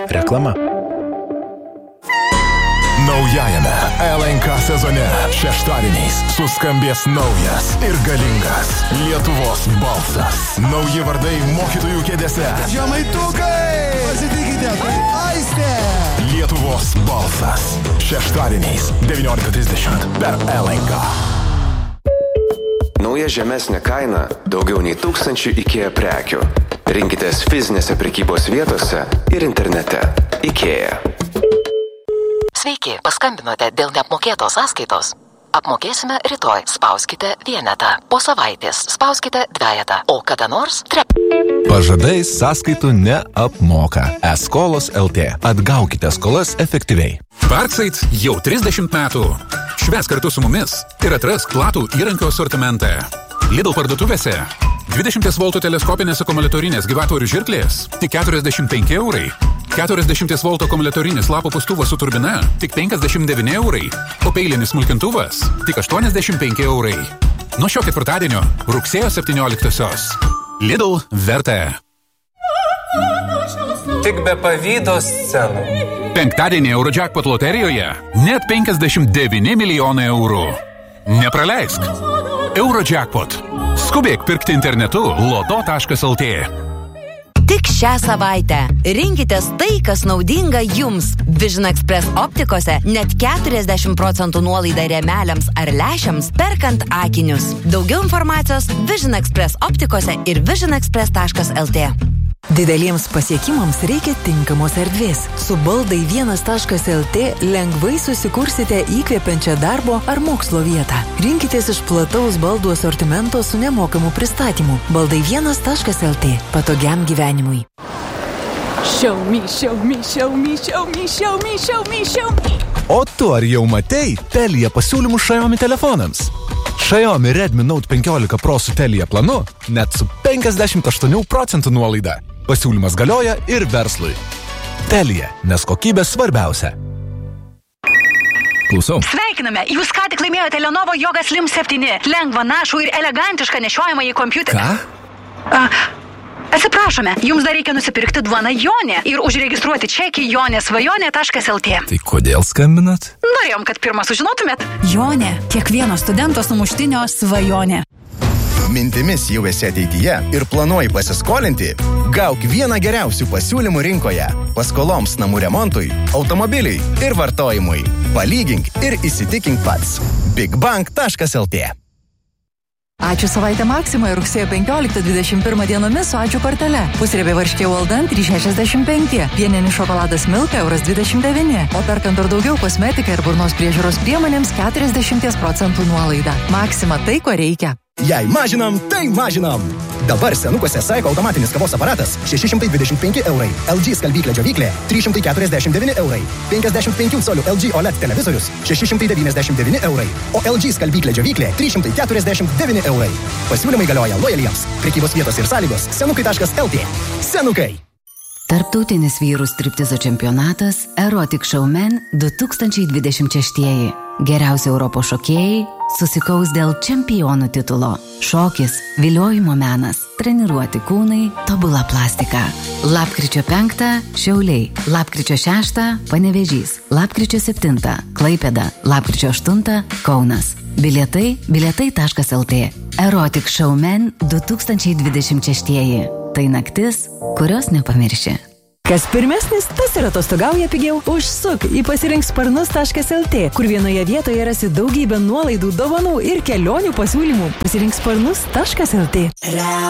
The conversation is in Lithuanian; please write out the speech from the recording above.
Reklama. Naujajame LNK sezone šeštadieniais suskambės naujas ir galingas Lietuvos balsas. Nauji vardai mokytojų kėdėse. Žemaitukai! Pasitikite, Aistė! Lietuvos balsas. Šeštadieniais 19:30 per LNK. Nauja žemesnė kaina daugiau nei 1000 IKEA prekių. Rinkitės fizinėse prekybos vietose ir internete. IKEA. Sveiki, paskambinote dėl neapmokėtos sąskaitos. Apmokėsime rytoj, spauskite vienetą. Po savaitės spauskite dvejetą, o kada nors Pažadais sąskaitų neapmoka. E-skolos LT. Atgaukite skolas efektyviai. Parkside jau 30 metų. Švęs kartu su mumis ir atrask platų įrankių asortimentą. Lidl parduotuvėse 20 voltų teleskopinės akumuliatorinės gyvatvorių žirklės tik 45 eurai. 40 voltų akumuliatorinis lapo pūstuvas su turbina tik 59 eurai, o peilinis smulkintuvas tik 85 eurai. Nuo šio ketvirtadienio rugsėjo 17-osios. Lidl verta. Tik be pavydo scenų. Penktadienį Eurojackpot loterijoje net 59 milijonai eurų. Nepraleisk. Eurojackpot. Skubėk pirkti internetu loto.lt. Tik šią savaitę rinkitės tai, kas naudinga jums. Vision Express optikose net 40% nuolaida rėmeliams ar lęšiams perkant akinius. Daugiau informacijos Vision Express optikose ir visionexpress.lt. Dideliems pasiekimams reikia tinkamos erdvės. Su baldai 1.lt lengvai susikursite įkvepiančią darbo ar mokslo vietą. Rinkitės iš plataus baldų asortimento su nemokamu pristatymu. Baldai 1.lt. Patogiam gyvenimui. Show me, show me, show me, show me, show me, show me, show me. O tu ar jau matei Telia pasiūlymų Xiaomi telefonams? Xiaomi Redmi Note 15 Pro su Telia planu net su 58% nuolaida. Pasiūlymas galioja ir verslui. Telia, nes kokybė svarbiausia. Klausau. Sveikiname, jūs ką tik laimėjote Lenovo Yoga Slim 7. Lengva, našų ir elegantišką nešiojamą į kompiuterį. Ką? Atsiprašome, jums dar reikia nusipirkti duoną Jonė ir užregistruoti čekį jonėsvajonė.lt. Tai kodėl skambinat? Norėjom, kad pirmą sužinotumėt. Jonė, kiekvieno studento sumuštinio svajonė. Mintimis jau esi ateityje ir planuoji pasiskolinti? Gauk vieną geriausių pasiūlymų rinkoje. Paskoloms namų remontui, automobiliui ir vartojimui. Palygink ir įsitikink pats. bigbank.lt. Ačiū savaitę Maksimą ir rugsėjo 15-21 dienomis su ačiū kortele. Pusriebė varškė Walden 3,65, pieninis šokoladas Milka €29, o perkant ar daugiau kosmetiką ir burnos priežiūros priemonėms 40% nuolaida. Maksima tai, ko reikia. Jei mažinam, tai mažinam. Dabar senukose Saiko automatinis kavos aparatas 625 eurai. LG skalbyklė džiovyklė 349 eurai. 55 colių LG OLED televizorius 699 eurai. O LG skalbyklė džiovyklė 349 eurai. Pasiūlymai galioja lojaliems. Prekybos vietos ir sąlygos senukai.lt. Senukai. Tarptautinis vyrų striptizo čempionatas Erotic Showman 2026. Geriausi Europos šokėjai susikaus dėl čempionų titulo. Šokis, viliojimo menas, treniruoti kūnai, tobula plastika. Lapkričio 5 Šiauliai, lapkričio 6 Panevėžys, lapkričio 7 Klaipėda, lapkričio 8 Kaunas. Bilietai.lt. Erotic Showman 2026. Tai naktis, kurios nepamirši. Kas pirmesnis, tas ir atostogauja pigiau. Užsuk į pasirinksparnus.lt, kur vienoje vietoje rasi daugybę nuolaidų, dovanų ir kelionių pasiūlymų. Pasirinksparnus.lt.